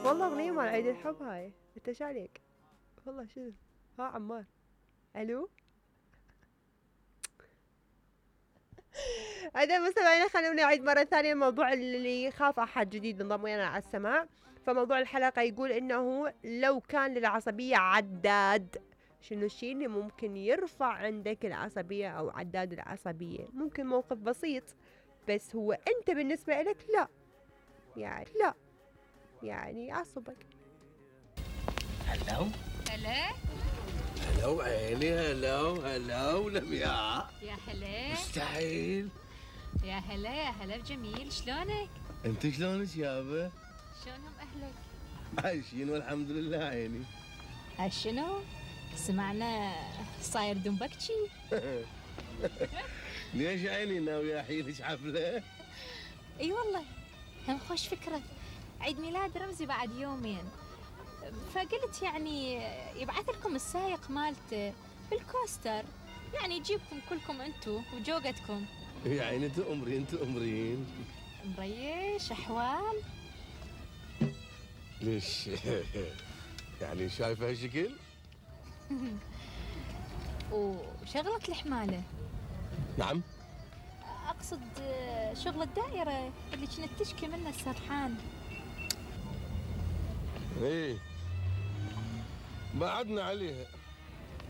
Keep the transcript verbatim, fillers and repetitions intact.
والله أغنية مال عيد الحب هاي. أنت شاليك والله شنو؟ ها عمار. ألو. أعزائي المستمعين خلونا نعيد مرة ثانية الموضوع اللي يخاف أحد جديد ينضم ويانا على السماع. فموضوع الحلقة يقول إنه لو كان للعصبية عداد، شنو الشيء اللي ممكن يرفع عندك العصبية أو عداد العصبية؟ ممكن موقف بسيط بس هو أنت بالنسبة لك لا، يعني لا، يعني يعصبك. هلو هلا هلو عيني، هلو هلو لمياء. يا هلا مستحيل. يا هلا يا هلا بجميل، شلونك؟ انت شلونك يابا؟ شلونهم اهلك؟ عايشين والحمد لله عيني. شنو؟ سمعنا صاير دنبكشي. ليش عيني ناوي احيلك حفله؟ اي والله هم خوش فكرة، عيد ميلاد رمزي بعد يومين، فقلت يعني يبعث لكم السايق مالته بالكوستر، يعني يجيبكم كلكم انتو وجوقتكم. يا عيني تأمرين تأمرين. مريش احوال. ليش؟ يعني شايفه هالشكل؟ وشغلة الحمالة، نعم. أقصد شغل الدائرة اللي كنت تشكي منه السرحان. ايه بعدنا عليها.